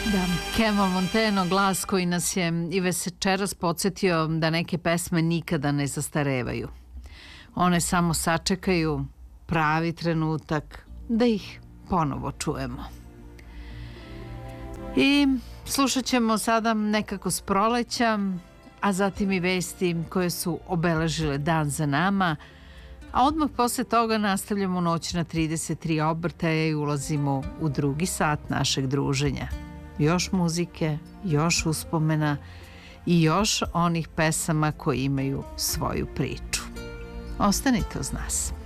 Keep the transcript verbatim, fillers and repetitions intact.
Da, Kemal Monteno, glas koji nas je i večeras podsjetio da neke pesme nikada ne zastarevaju. One samo sačekaju pravi trenutak da ih ponovo čujemo. I slušat ćemo sada nekako s proleća, a zatim i vesti koje su obeležile dan za nama, a odmah posle toga nastavljamo noć na trideset tri obrtaja i ulazimo u drugi sat našeg druženja. Još muzike, još uspomena i još onih pesama koji imaju svoju priču. Ostanite uz nas.